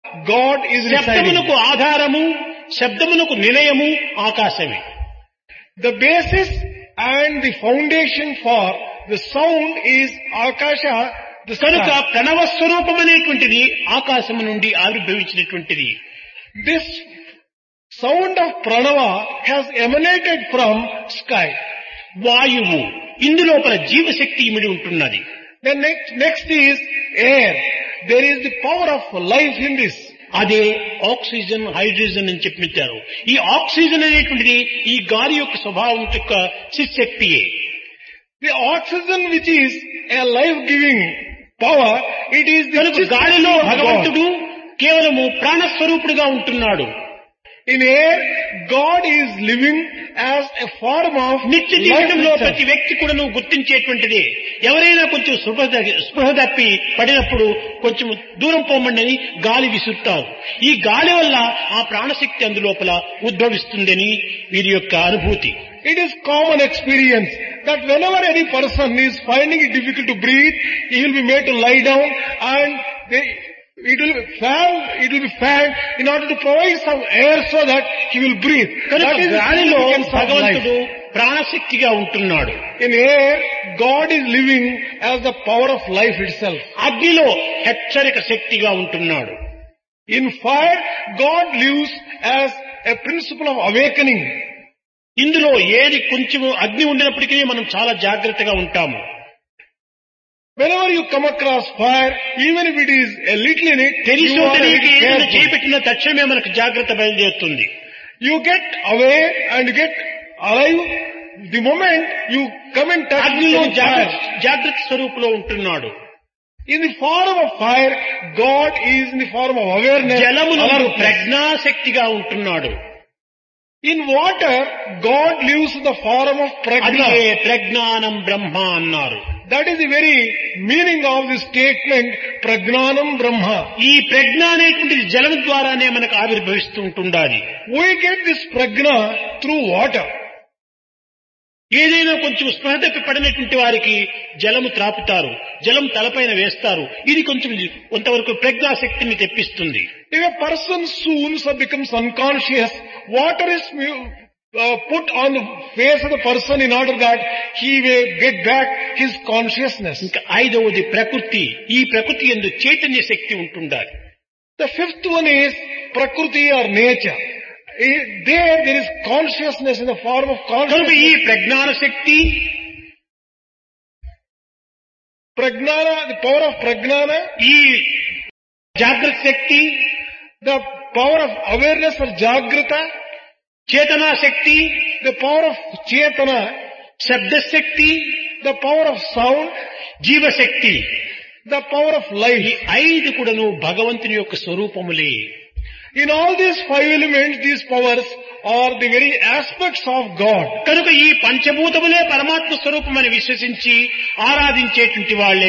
God is residing. శబ్దమునకు ఆధారము, శబ్దమునకు నిలయము ఆకాశమే. The basis and the foundation for the sound is Akasha, the కనుక sky. ప్రణవ స్వరూపమనేటువంటిది ఆకాశము నుండి ఆవిర్భవించినటువంటిది. This sound of Pranava has emanated from sky. వాయువు ఇందులోపల జీవశక్తి ఇమిడి ఉంటున్నది. Then next is air. There is the power of life in this. అదే oxygen, hydrogen అని చెప్పిచ్చారు. ఈ ఆక్సిజన్ అనేటువంటిది ఈ గాలి యొక్క స్వభావం యొక్క శక్తియే. The oxygen which is a life-giving power, it is the కనుక గాలిలో భగవంతుడు కేవలము ప్రాణస్వరూపుడుగా ఉంటున్నాడు. In air, God is living as a form of నిత్య life జీవితంలో itself. ప్రతి వ్యక్తి కూడా గుర్తించేటువంటిది. ఎవరైనా కొంచెం స్పృహ తప్పి పడినప్పుడు కొంచెం దూరం పోమండి గాలి విసురుతారు. ఈ గాలి వల్ల ఆ ప్రాణశక్తి అందులోపల ఉద్భవిస్తుందని వీరి యొక్క అనుభూతి. It is common experience that whenever any person is finding it difficult to breathe, he will be made to lie down and it will be fanned in order to provide some air so that he will breathe. కనుక That is the గాలిలో significance of భగవంతుడు life. ప్రాణశక్తిగా ఉంటున్నాడు. In air, God is living as the power of life itself. అగ్నిలో హెచ్చరిక శక్తిగా ఉంటున్నాడు. In fire, God lives as a principle of awakening. ఇందులో ఏది కొంచెం అగ్ని ఉండినప్పటికీ మనం చాలా జాగ్రత్తగా ఉంటాము. Whenever you come across fire, even if it is a little in it, తెలిసి you are a తెలియక little ఏదైనా careful. చేపెట్టిన తక్షణమే మనకు జాగ్రత్త బయలుదేరుతుంది. You get aware and you get alive the moment you come in touch with అగ్నిలో any fire. జాగ్రత్త స్వరూపులో ఉంటున్నాడు. In the form of fire, God is in the form of awareness. జలములో alertness. ప్రజ్ఞాశక్తిగా ఉంటున్నాడు. In water, God lives in the form of అదే prajna. ప్రజ్ఞానం బ్రహ్మ అన్నారు. That is the very meaning of the statement, Prajnanam Brahma. ఈ ప్రజ్ఞ అనేటువంటిది జలం ద్వారానే మనకు ఆవిర్భవిస్తూ ఉంటుండాలి. We get this prajna through water. ఏదైనా కొంచెం స్పృహ తప్పి పడినటువంటి వారికి జలము త్రాపుతారు, జలం తలపైన వేస్తారు. ఇది కొంచెం కొంతవరకు ప్రజ్ఞాశక్తిని తెప్పిస్తుంది. If a person soon becomes unconscious, water is put on the face of the person in order that he may get back his consciousness. ఇంకా ఐదవది ప్రకృతి. ఈ ప్రకృతి యందు చైతన్య శక్తి ఉంటుండాలి. The fifth one is Prakriti or nature. There is consciousness in the form of కనుక consciousness. ఈ ప్రజ్ఞాన శక్తి, Prajnana, the power of Prajnana, ఈ జాగ్రత్త శక్తి, the power of awareness or Jagrata, చేతనా Shakti, the power of Chetana, శబ్దశక్తి, the power of sound, జీవశక్తి, the power of ఈ life. ఐదు కూడాను భగవంతుని యొక్క స్వరూపములే. In all these five elements, these powers are the very aspects of God. కనుక ఈ పంచభూతములే పరమాత్మ స్వరూపమని విశ్వసించి ఆరాధించేటువంటి వాళ్ళే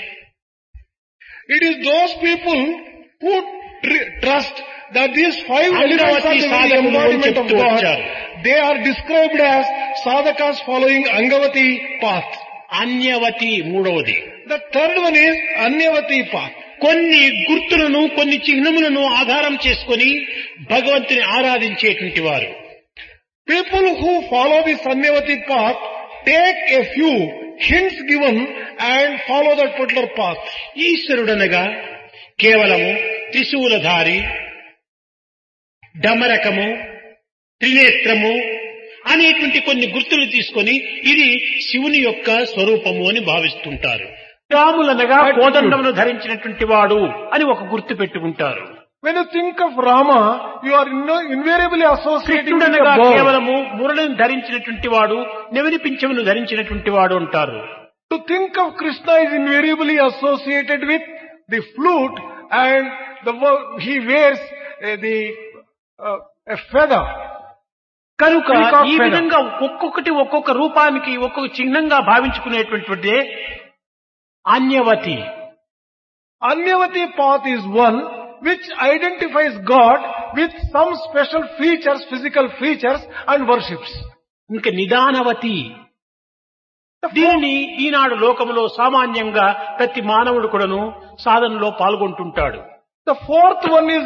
It is those people who trust that these five elements are the very embodiment of God. They are described as sadhakas following Angavati path. అన్యవతి మూడవది. The third one is Anyavati path. కొన్ని గుర్తులను, కొన్ని చిహ్నములను ఆధారం చేసుకొని భగవంతుని ఆరాధించేటువంటి వారు. People who follow this Anyavati path take a few hints given and follow that particular path. ఈశ్వరుడనగా కేవలము త్రిశూలధారి, డమరకము, త్రినేత్రము అనేటువంటి కొన్ని గుర్తులు తీసుకొని ఇది శివుని యొక్క స్వరూపము అని భావిస్తుంటారు. రాములనగా కోదండమును ధరించినటువంటి వాడు అని ఒక గుర్తు పెట్టుకుంటారు. When you think of Rama, you are invariably associating with కృష్ణుడనగా the bow. కేవలము మురళిని ధరించినటువంటి వాడు, నెవరి పింఛమును ధరించినటువంటి వాడు అంటారు. To think of Krishna is invariably associated with the flute and he wears a feather. కనుక Peacock ఈ feather. విధంగా ఒక్కొక్కటి ఒక్కొక్క రూపానికి ఒక్కొక్క చిహ్నంగా భావించుకునేటువంటిదే అన్యవతి. Anyavati path is one which identifies God with some special features, physical features and worships. ఇంకా నిదానవతి. దీనిని ఈనాడు లోకములో సామాన్యంగా ప్రతి మానవుడు కూడాను సాధనలో పాల్గొంటుంటాడు. The fourth one is